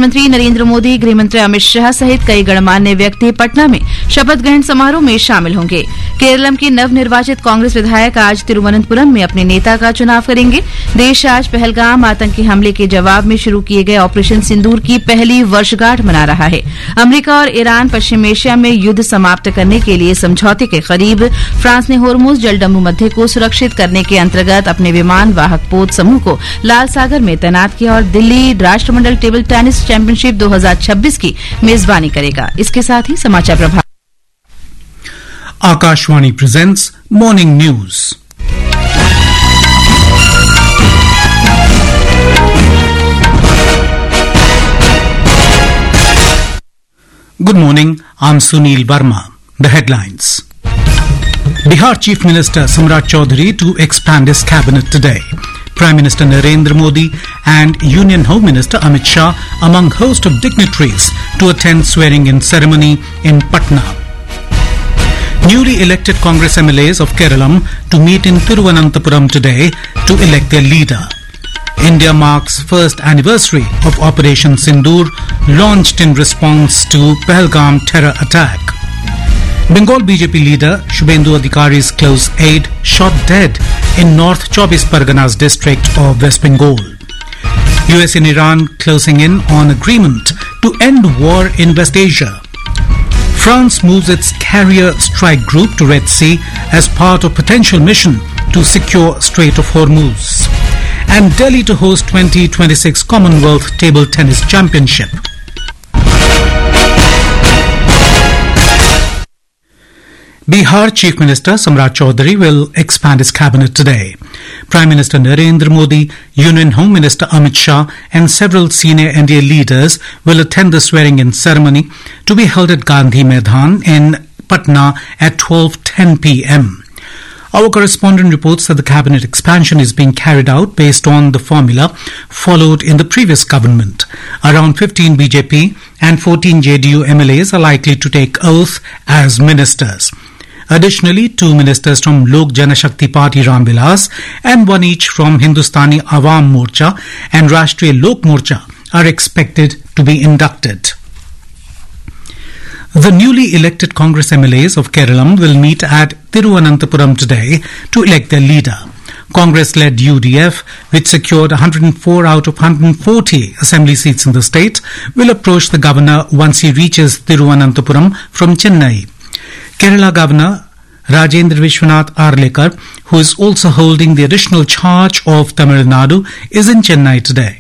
प्रधानमंत्री नरेंद्र मोदी, गृहमंत्री अमित शाह सहित कई गणमान्य व्यक्ति पटना में शपथ ग्रहण समारोह में शामिल होंगे। केरलम के नवनिर्वाचित कांग्रेस विधायक आज तिरुवनंतपुरम में अपने नेता का चुनाव करेंगे। देश आज पहलगाम आतंकी हमले के जवाब में शुरू किए गए ऑपरेशन सिंदूर की पहली वर्षगांठ मना रहा है। अमेरिका और ईरान पश्चिम एशिया में युद्ध समाप्त करने के लिए समझौते के करीब। फ्रांस ने होर्मुज जलडंबू मध्य को सुरक्षित करने के अंतर्गत अपने विमान वाहक पोत समूह को लाल सागर में तैनात किया और दिल्ली राष्ट्रमंडल टेबल टेनिस चैंपियनशिप 2026 की मेजबानी करेगा। इसके साथ ही समाचार प्रभाग Akashvani presents Morning News. Good morning, I'm Sunil Verma. The headlines. Bihar Chief Minister Samrat Chaudhary to expand his cabinet today. Prime Minister Narendra Modi and Union Home Minister Amit Shah among host of dignitaries to attend swearing-in ceremony in Patna. Newly elected Congress MLAs of Kerala to meet in Thiruvananthapuram today to elect their leader. India marks first anniversary of Operation Sindoor, launched in response to Pahalgam terror attack. Bengal BJP leader Shubhendu Adhikari's close aide shot dead in North Chobis Parganas district of West Bengal. US and Iran closing in on agreement to end war in West Asia. France moves its carrier strike group to Red Sea as part of potential mission to secure Strait of Hormuz. And Delhi to host 2026 Commonwealth Table Tennis Championship. Bihar Chief Minister Samrat Chaudhary will expand his cabinet today. Prime Minister Narendra Modi, Union Home Minister Amit Shah and several senior NDA leaders will attend the swearing-in ceremony to be held at Gandhi Maidan in Patna at 12:10 p.m. Our correspondent reports that the cabinet expansion is being carried out based on the formula followed in the previous government. Around 15 BJP and 14 JDU MLAs are likely to take oath as ministers. Additionally, 2 ministers from Lok Janashakti Party Ram Vilas and 1 each from Hindustani Awam Morcha and Rashtriya Lok Morcha are expected to be inducted. The newly elected Congress MLAs of Kerala will meet at Thiruvananthapuram today to elect their leader. Congress-led UDF, which secured 104 out of 140 assembly seats in the state, will approach the governor once he reaches Thiruvananthapuram from Chennai. Kerala Governor Rajendra Vishwanath Arlekar, who is also holding the additional charge of Tamil Nadu, is in Chennai today.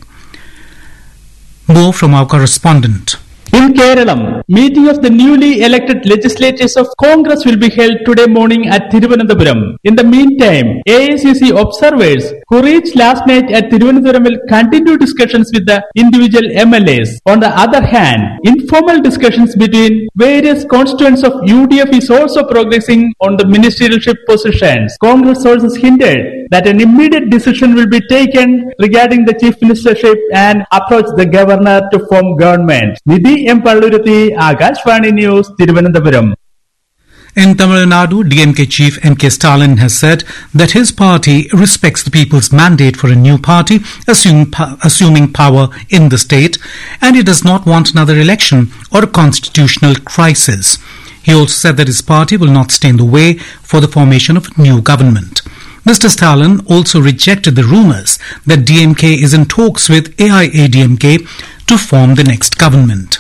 More from our correspondent. In Kerala, meeting of the newly elected legislatures of Congress will be held today morning at Thiruvananthapuram. In the meantime, AICC observers who reached last night at Thiruvananthapuram will continue discussions with the individual MLAs. On the other hand, informal discussions between various constituents of UDF is also progressing on the ministerialship positions. Congress sources hinted that an immediate decision will be taken regarding the chief ministership and approach the governor to form government. Nidhi M. Palluruthi, Akashvani News, Thiruvananthapuram. In Tamil Nadu, DMK chief M.K. Stalin has said that his party respects the people's mandate for a new party assuming power in the state, and he does not want another election or a constitutional crisis. He also said that his party will not stand in the way for the formation of a new government. Mr. Stalin also rejected the rumours that DMK is in talks with AIADMK to form the next government.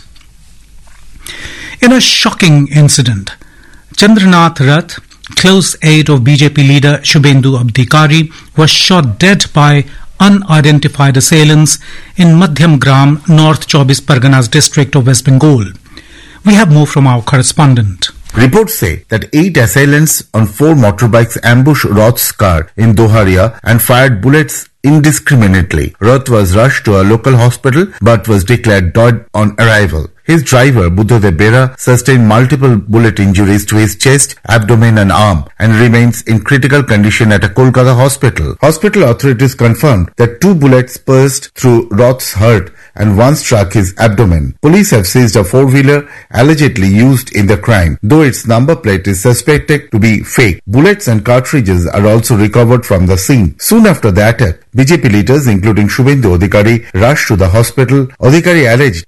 In a shocking incident, Chandranath Rath, close aide of BJP leader Shubhendu Adhikari, was shot dead by unidentified assailants in Madhyam Gram, North Chobis Parganas district of West Bengal. We have more from our correspondent. Reports say that 8 assailants on 4 motorbikes ambushed Roth's car in Doharia and fired bullets indiscriminately. Roth was rushed to a local hospital but was declared dead on arrival. His driver, Buddhadev Bera, sustained multiple bullet injuries to his chest, abdomen and arm and remains in critical condition at a Kolkata hospital. Hospital authorities confirmed that 2 bullets burst through Roth's heart and 1 struck his abdomen. Police have seized a 4-wheeler allegedly used in the crime, though its number plate is suspected to be fake. Bullets and cartridges are also recovered from the scene. Soon after the attack, BJP leaders including Shubhendu Adhikari rushed to the hospital. Adhikari alleged